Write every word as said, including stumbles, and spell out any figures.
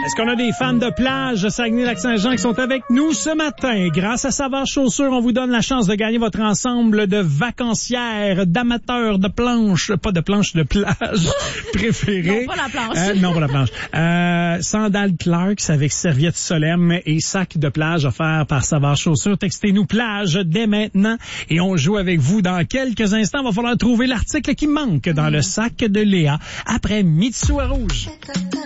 Est-ce qu'on a des fans de plage de Saguenay-Lac-Saint-Jean qui sont avec nous ce matin? Grâce à Savard Chaussures, on vous donne la chance de gagner votre ensemble de vacancières, d'amateurs de planches, pas de planches de plage préférées. Non, pas la planche. Euh, non, pas la planche. Euh, sandales Clarks avec serviette Solem et sac de plage offert par Savard Chaussures. Textez-nous plage dès maintenant et on joue avec vous dans quelques instants. Il va falloir trouver l'article qui manque dans le sac de Léa après Mitsu à Rouge.